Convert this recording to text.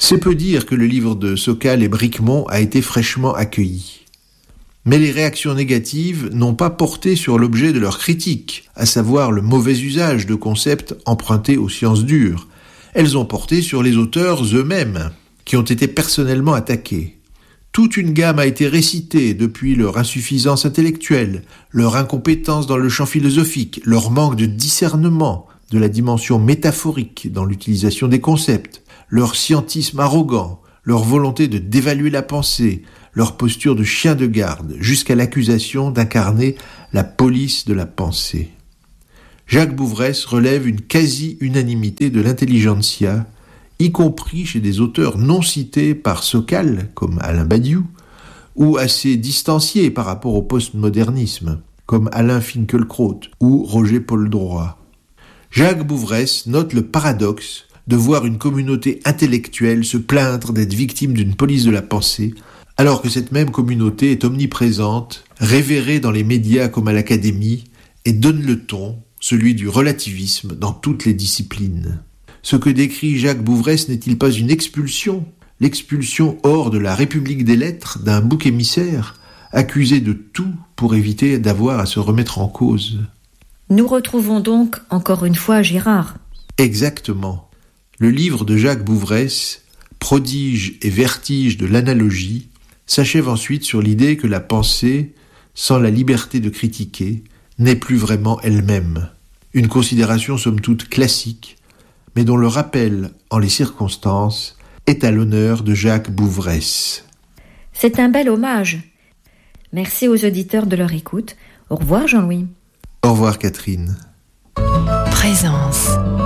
C'est peu dire que le livre de Sokal et Bricmont a été fraîchement accueilli. Mais les réactions négatives n'ont pas porté sur l'objet de leur critique, à savoir le mauvais usage de concepts empruntés aux sciences dures. Elles ont porté sur les auteurs eux-mêmes, qui ont été personnellement attaqués. Toute une gamme a été récitée depuis leur insuffisance intellectuelle, leur incompétence dans le champ philosophique, leur manque de discernement de la dimension métaphorique dans l'utilisation des concepts, leur scientisme arrogant, leur volonté de dévaluer la pensée, leur posture de chien de garde, jusqu'à l'accusation d'incarner la police de la pensée. Jacques Bouvresse relève une quasi-unanimité de l'intelligentsia, y compris chez des auteurs non cités par Sokal, comme Alain Badiou, ou assez distanciés par rapport au postmodernisme, comme Alain Finkielkraut ou Roger Poldroy. Jacques Bouvresse note le paradoxe de voir une communauté intellectuelle se plaindre d'être victime d'une police de la pensée, alors que cette même communauté est omniprésente, révérée dans les médias comme à l'Académie, et donne le ton, celui du relativisme, dans toutes les disciplines. Ce que décrit Jacques Bouvresse n'est-il pas une expulsion, l'expulsion hors de la République des lettres d'un bouc émissaire, accusé de tout pour éviter d'avoir à se remettre en cause? Nous retrouvons donc encore une fois Girard. Exactement. Le livre de Jacques Bouvresse, prodige et vertige de l'analogie, s'achève ensuite sur l'idée que la pensée, sans la liberté de critiquer, n'est plus vraiment elle-même. Une considération somme toute classique, mais dont le rappel, en les circonstances, est à l'honneur de Jacques Bouvresse. C'est un bel hommage. Merci aux auditeurs de leur écoute. Au revoir Jean-Louis. Au revoir Catherine. Présence.